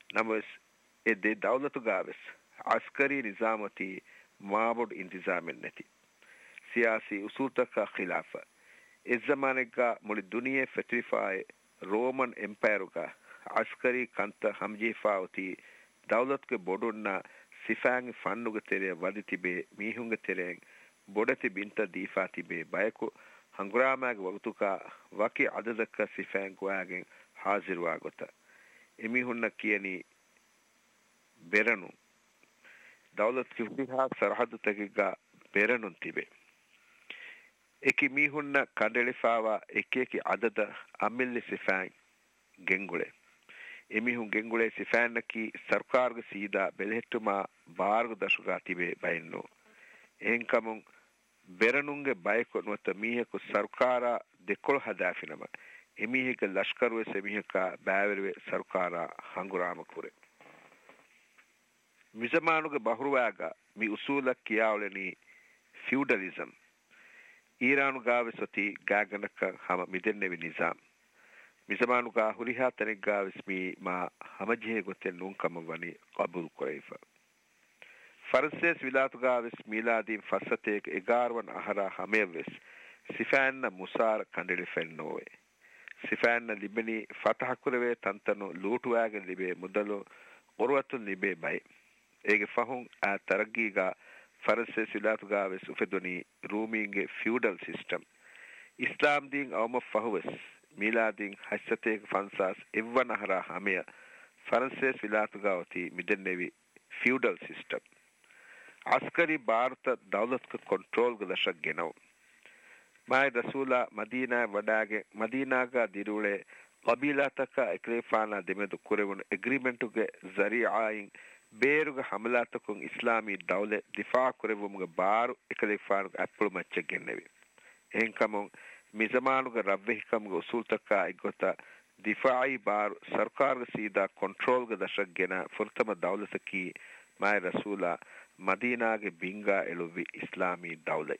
نمس ادي دولة غاوس عسكري نظامتي معبد انتظام النتي سياسي أصولتك خلافة الزمانك مول الدنيا فترفاي رومان امبيروكا عسكري كانت همجيفاوتي دولتك بودونا سفانگ فنوگ تيري ودي تيبي ميهونگ تيرين بودتي بنت ديفا تيبي بايكو هنگراماگ وقتوكا وكي عددك سفانگ واگن حاضر واگوتا එමිහුන්න කියනි බෙරණු දවලත් කිව්දිහා සරහදු තගිගා බෙරණුන් තිබේ ඒකි මිහුන්න කඩලිෆාවා එකේකි අදද අමිල්ලි සිෆාන් ගෙන්ගුලේ එමිහුන් ගෙන්ගුලේ සිෆාන්නකි සර්කාර්ග සීදා බෙලෙට්ටුමා බාර්ග දශුගා තිබේ බයින්නෝ එහෙන්කමුන් බෙරණුන්ගේ බයකො නොත මීහකු සර්කාරා දෙකොළ හදාෆිනම එමිහික ලෂ්කරුවේ සෙමිහිකා බෑවරුවේ සර්කාරා හංගුරාම කුරේ මිසමානුගේ බහුරුවාගා මි උසූලක් කියාවලනි ෆියුඩලිසම් ඊරානු ගාවසති ගාගනක හම මිදෙන්නෙවි නිසාම් මිසමානුගා හුරිහා තනෙක් ගාවස්මි මා හමජේ ගොතෙන් නුන්කම වනි කබුල් කුරේෆා ෆරසෙස් විලාතු ගාවස් මීලාදීන් ෆස්සතේක 11 වන අහරා හමෙවස් සිෆාන්න මුසාර කණ්ඩලි ෆෙන්නෝවේ ಸಿಫಾನ್ನ ಲಿಬನಿ ಫತಹ ಕುರವೆ ತಂತನು ಲೂಟುವಾಗೆ ಲಿಬೆ ಮುದಲು ಒರುವತ್ತು ಲಿಬೆ ಬೈ ಏಗೆ ಫಹುಂ ಆ ತರಗೀಗ ಫರಸೆ ಸಿಲಾತುಗಾವೆ ಸುಫೆದೊನಿ ರೂಮಿಂಗೆ ಫ್ಯೂಡಲ್ ಸಿಸ್ಟಮ್ ಇಸ್ಲಾಂ ದೀನ್ ಅವಮ ಫಹುವಸ್ ಮೀಲಾದೀನ್ ಹಸ್ಸತೇಗ ಫನ್ಸಾಸ್ ಎವ್ವನಹರ ಹಮೆಯ ಫರಸೆ ಸಿಲಾತುಗಾವತಿ ಮಿದನ್ನೆವಿ ಫ್ಯೂಡಲ್ ಸಿಸ್ಟಮ್ ಅಸ್ಕರಿ ಭಾರತ ದೌಲತ್ಕ ಕಂಟ್ರೋಲ್ಗ ದಶಕ್ ಗೆನವು ಮಾಯ ರಸೂಲ ಮದೀನಾ ವಡಾಗೆ ಮದೀನಾಗ ದಿರುಳೆ ಕಬೀಲಾತಕ ಎಕ್ರೇಫಾನ ದೆಮೆದು ಕುರೆವನು ಎಗ್ರಿಮೆಂಟುಗೆ ಜರಿಆಯಿನ್ ಬೇರುಗ ಹಮಲಾತಕುಂ ಇಸ್ಲಾಮಿ ದೌಲೆ ದಿಫಾ ಕುರೆವುಮುಗ ಬಾರು ಎಕ್ರೇಫಾನುಗ ಅಪ್ಪಳು ಮಚ್ಚಗೆನ್ನೆವಿ ಹೆಂಕಮುಂ ಮಿಜಮಾನುಗ ರವ್ವೆಹಿಕಮುಗ ಉಸೂಲ್ತಕ ಇಗೊತ ದಿಫಾಯಿ ಬಾರು ಸರ್ಕಾರಗ ಸೀದಾ ಕಂಟ್ರೋಲ್ಗ ದಶಗ್ಗೆನ ಫುರ್ತಮ ದೌಲತಕಿ ಮಾಯ ರಸೂಲ ಮದೀನಾಗೆ ಬಿಂಗಾ ಎಳುವಿ ಇಸ್ಲಾಮಿ ದೌಲೆ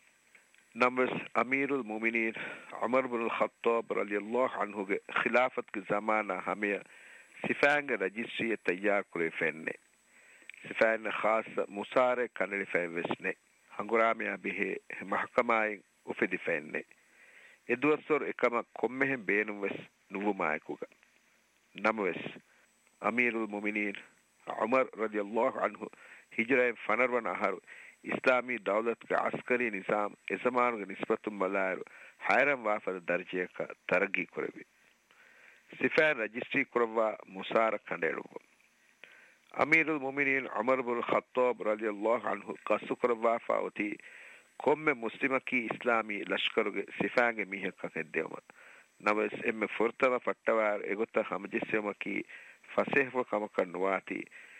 نمبرز امیر المومنین عمر بن الخطاب رضی اللہ عنہ کے خلافت کے زمانہ ہمیں صفانگ رجسٹری تیار کرے فینے صفان خاص مسار کنل فیوسنے ہنگرامیا به محکمائیں افدی فینے ادوسر එකම කොම්මෙහෙන් බේනුවස් නුවමායකුග නමවස් امیر المومنین عمر رضی اللہ عنہ ہجرہ فنرون اہر इस्लामी दौलत का अस्करी निज़ाम इज़मान के निस्बतुम मलायर हैरम वाफद दर्जे का तरक्की कुरेबी सिफान रजिस्ट्री कुरवा मुसार खंडेलुगो अमीरुल मोमिनीन उमर बिन खत्ताब रज़ियल्लाहु अन्हु कसु कुरवा फावती कोम्मे मुस्लिम की इस्लामी लश्कर के सिफान के मीह का केदेव नवस एम फुर्तवा पट्टवार एगोता हमजिस्सेम की फसेह व कम करनवाती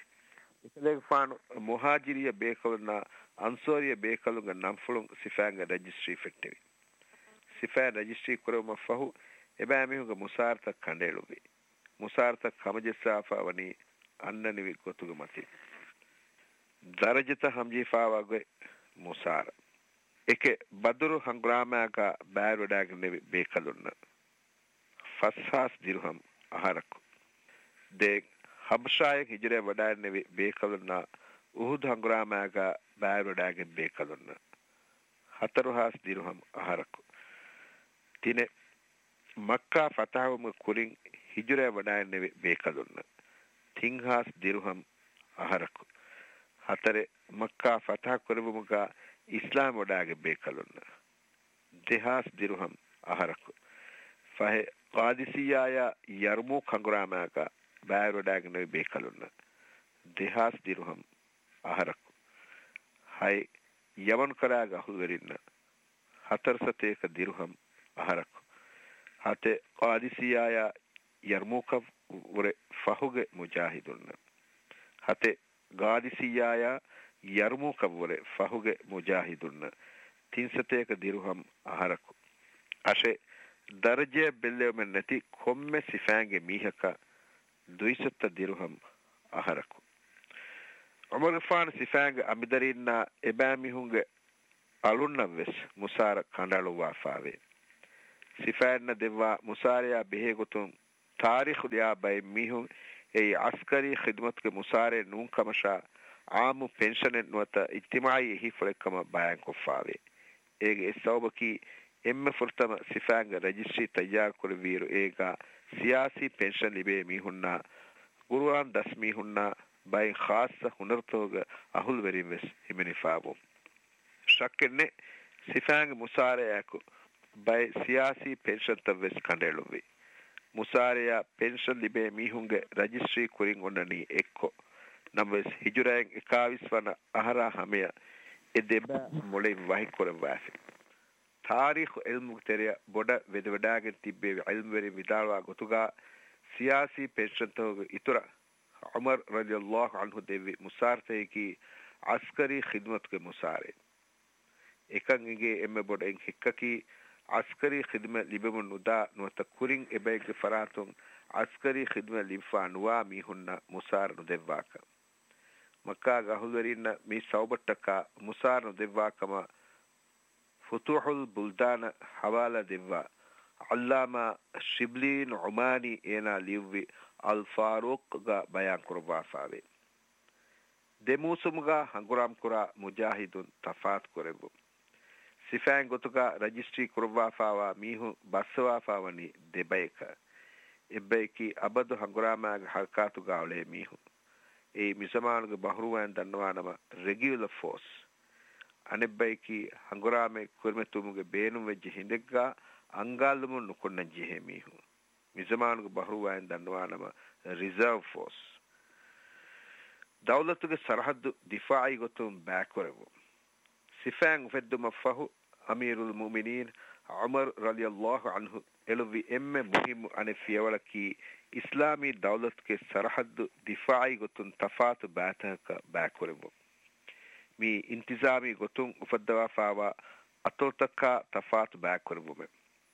इसले फान मुहाजिरिया बेकलना අන්සෝරිය බේකලුග නම්ෆුලුන් සිෆාංග රජිස්ට්‍රී ෆෙට්ටෙවි සිෆාංග රජිස්ට්‍රී කුරම ෆහු එබෑමිහුග මුසාර්තක් කණ්ඩේලුවි මුසාර්තක් කමජෙස්සාෆා වනි අන්නනිවි ගොතුග මති දරජත හම්ජීෆාවගේ මුසාර එක බදුරු හංග්‍රාමයක බෑරොඩාග නෙවි බේකලුන්න ෆස්හාස් දිරුහම් අහරකු දෙ හබ්ෂායක හිජරේ වඩා නෙවි බේකලුන්න උහුද් හංග්‍රාමයක බෑරොඩාගෙන් බේකලුන්න හතරුහාස් දිරුහම් අහරකු තිනේ මක්කා ෆතහවම කුරින් හිජරේ වඩා නෙවි බේකලුන්න තින්හාස් දිරුහම් අහරකු හතරේ මක්කා ෆතහ කරවමුග ඉස්ලාම් වඩාගෙන් බේකලුන්න දෙහාස් දිරුහම් අහරකු ෆහේ قادسیاය යර්මුක් හංග්‍රාමයක බෑරොඩාගෙන් නෙවි බේකලුන්න දෙහාස් දිරුහම් අහරකු hay yaman karaga hulwerinna hatar sateka dirham aharak hate qadisiyaya yarmuka wore fahuge mujahidunna hate qadisiyaya yarmuka wore fahuge mujahidunna tinsateka dirham aharak ashe darje belle men nati komme sifange mihaka 200 dirham aharak عمر فان سفانگ امیدرینا ابامی ہونگ alunnaves musara kandalu wafawe sifanna devwa musariya behegutun tarikh liya bay mihun ඒ අස්කරී ඛිදමත්ගේ මුසාරේ නූන් කමෂා ආමු pension නුවත ඉජ්තිමායි හිෆලකම බයන් කොෆාවේ ඒගේ සෞබකි එම්ම ෆුර්තම සිෆාංග රජිස්ට්‍රි තයාර කර වීරු ඒගා සියාසි pension ලිබේ මිහුන්නා ගුරුවාන් දස් මිහුන්නා බයි ખાસ හුනර්තෝග අහුල් වෙරින් වෙස් හිමිනිෆාවෝ ශක්කෙන්නේ සිෆාංග මුසාරයක බයි සියාසි pension තවස් කණ්ඩේලුවේ මුසාරයා pension ලිබේ මිහුන්ගේ රජිස්ට්‍රි කුරින් ඔන්නනි එක්කෝ නම්වස් හිජුරයන් 21 වන අහරා හමය එදෙබ මොලේ වහි කරවාසි තාරිඛ ඉල්මු තෙරිය බොඩ වෙදවඩාගෙන් තිබ්බේ ඉල්ම් වෙරි විදාලවා ගොතුගා සියාසි pension තෝග ඉතුර Umar රදියල්ලාහු අන්හු දෙවි මුසාර්තේකි අස්කරි ඛිදමත්ගේ මුසාරේ එකංගේ එම්ම බොඩෙන් හික්කකි අස්කරි ඛිදම ලිබෙමු නුදා නොත කුරින් එබේගේ ෆරාතුන් අස්කරි ඛිදම ලිෆා නුවා මිහුන්න මුසාර නුදෙවාක මක්කා ගහුවරින්න මේ සෞබට්ටක මුසාර නුදෙවාකම ෆුතුහුල් බුල්දාන හවාලා දෙවා අල්ලාමා ශිබ්ලින් උමානි එනා ලිව්වි අල් ෆාරූක් ගා බයන් කරවාසාවේ දෙමුසුමුගා හංගුරම් කුරා මුජාහිදුන් තෆාත් කරෙබු සිෆෑන් ගොතුගා රජිස්ට්‍රි කරවාෆාවා මීහු බස්සවාෆාවනි දෙබයක එබ්බයිකි අබදු හංගුරාමාගේ හල්කාතු ගාවලේ මීහු ඒ මිසමානුගේ බහරුවන් දන්නවානම regular force අනෙබ්බයිකි හංගුරාමේ කුර්මතුමුගේ බේනුම් වෙජ්ජ හිඳෙග්ගා අංගාල්ලුමු නුකොන්න ජෙහෙ මීහු මිසමානුගේ බහරුවන් දන්නවානම reserve force දෞලතුගේ සරහද්දු දිෆායි ගොතුම් බෑකරෙවු සිෆෑන් උෆෙද්දුම ෆහු අමීරුල් මුමිනීන් Umar රලියල්ලාහු අන්හු එළුවි එම්මෙ මුහිම්මු අනෙ ෆියවලකි ඉස්ලාමී දෞලත්ගේ සරහද්දු දිෆායි ගොතුන් තෆාතු බෑතහක බෑකරෙවු මේ ඉන්තිසාමී ගොතුන් උෆද්දවාෆාවා අතොල්තක්කා තෆාතු බෑකරෙවුමෙ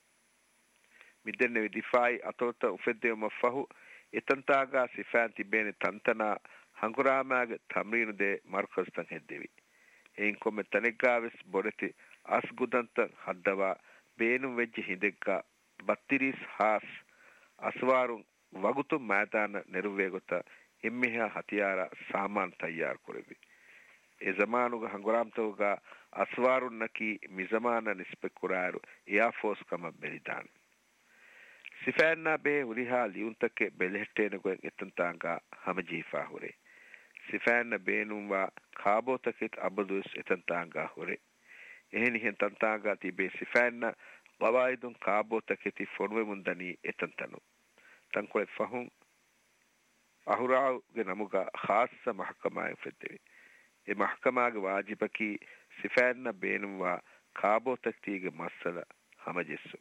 මිදෙන්නේ දිෆායි අතොල්ත උෆෙද්දෙම ෆහු එතන්තාගා සිෆෑන් තිබේනේ තන්තනා හංගුරාමාගේ තම්රීනු දේ මර්කස්තන් හෙද්දෙවි එයින් කොම තනෙග්ගාවෙස් බොරති අස්ගුදන්ත හද්දවා බේනුම් වෙජ්ජ හිඳෙක්කා බත්තිරිස් හාස් අස්වාරුන් වගුතු මෑදාන නිරුවේගොත එම්මිහා හතියාර සාමාන් තයාර කරෙවි ඒ zamanuga hanguraamtawga aswarun naki mizamana nispekuraru air force kama belidan sifanna be uriha liuntake belhettene goen etantanga hamajifa hore sifanna beenumwa khabotakit abadus etantanga hore ehni hentantanga tibe sifanna qawaidun khabotakiti fonwe mundani etantanu tankole fahum ahurau ge namuga khassa mahkama feddevi e mahkama ge wajibaki sifanna beenumwa khabotaktige masala hamajessu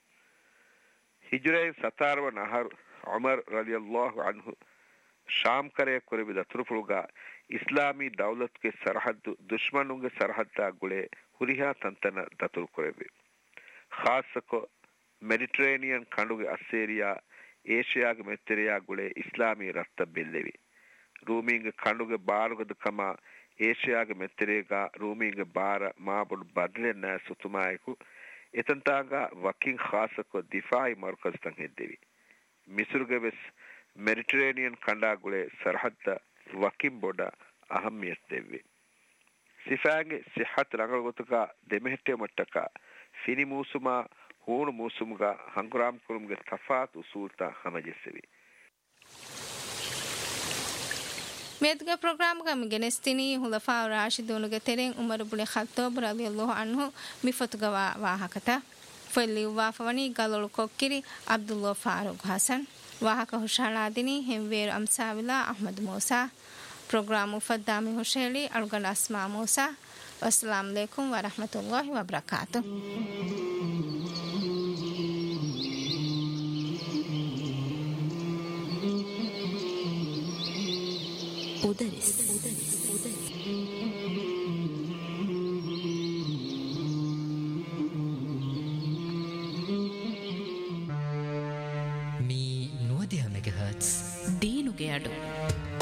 hijray satarwa nahar umar radiyallahu anhu sham kare kurbi daturpuluga islami dawlat ke sarhad dushmanunge sarhadda gule huriha tantana datur kurbi khas ko mediterranean kanduge assyria asia ge meteriya gule islami ratta bellevi ruminge kanduge baruge kama asia ge meterega ruminge bara mabud badlenna sutumaiku etantanga wakin khas ko difai markaz tan heddevi misruge bes mediterranean kanda gule sarhadda wakin boda ahamiyat devvi sifange sihat rangal gotuka demehte mattaka fini musuma hunu musumga hanguram kurumge tafat usulta hamajessevi මේතුගේ programme ගම ගෙනස්තිනී හුලෆා රාෂිදුනුගේ තෙරෙන් Umar Ibn ඛත්තාබ් රදියල්ලාහු අන්හු මිෆතුග වාහකත ෆලි වාෆවනි ගලොල් කොක්කිරි Abdullah Farooq Hassan වාහක හුෂාලාදිනී හෙම්වේර් අම්සාවිලා Ahmed මූසා programme උෆද්දාමි හුෂේලි අල්ගල් අස්මා මූසා අස්ලාම් අලයිකුම් වරහමතුල්ලාහි වබරකාතුහ්